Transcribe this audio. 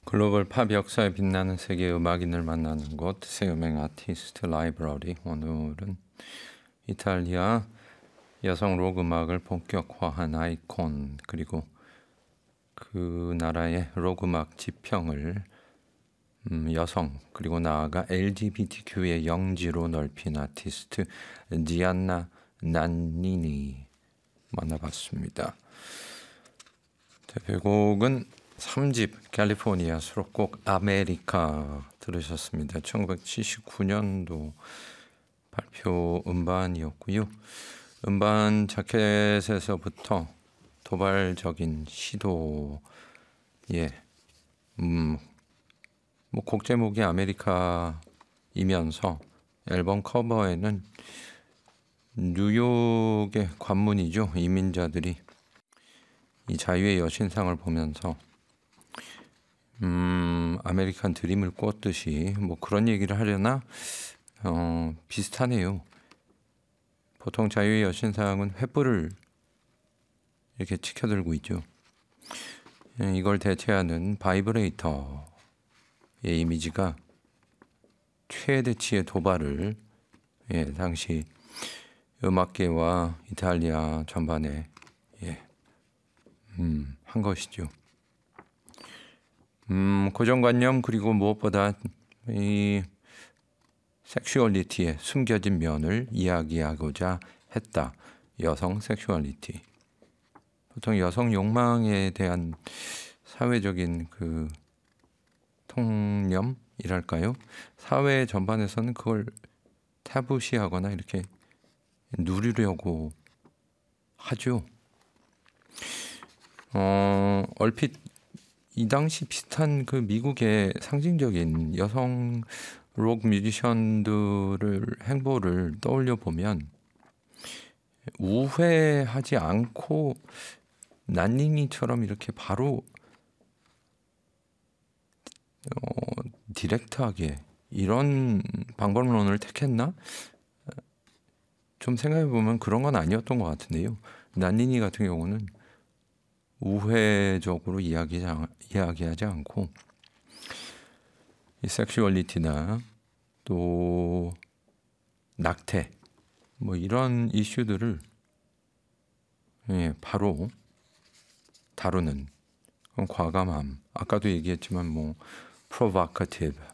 글로벌 팝 역사에 빛나는 세계 음악인을 만나는 곳, 새 음악 아티스트 라이브러리. 오늘은 이탈리아 여성 록 음악을 본격화한 아이콘, 그리고 그 나라의 록 음악 지평을 여성, 그리고 나아가 LGBTQ의 영지로 넓힌 아티스트 디안나 난니니 만나봤습니다. 대표곡은 3집 캘리포니아 수록곡 아메리카 들으셨습니다. 1979년도 발표 음반이었고요. 음반 자켓에서부터 도발적인 시도에 곡 제목이 아메리카이면서 앨범 커버에는 뉴욕의 관문이죠. 이민자들이 이 자유의 여신상을 보면서 아메리칸 드림을 꿨듯이 그런 얘기를 하려나 비슷하네요. 보통 자유의 여신상은 횃불을 이렇게 치켜들고 있죠. 이걸 대체하는 바이브레이터의 이미지가 최대치의 도발을 당시 음악계와 이탈리아 전반에 한 것이죠. 고정관념, 그리고 무엇보다 이 섹슈얼리티의 숨겨진 면을 이야기하고자 했다. 여성 섹슈얼리티. 보통 여성 욕망에 대한 사회적인 그 통념이랄까요? 사회 전반에서는 그걸 타부시하거나 이렇게 누리려고 하죠. 얼핏 이 당시 비슷한 그 미국의 상징적인 여성 록 뮤지션들의 행보를 떠올려 보면 우회하지 않고 난닝이처럼 이렇게 바로 디렉트하게 이런 방법론을 택했나? 좀 생각해 보면 그런 건 아니었던 것 같은데요. 난닝이 같은 경우는 우회적으로 이야기하지 않고 이 섹슈얼리티나 또 낙태 이런 이슈들을 바로 다루는 과감함, 아까도 얘기했지만 provocative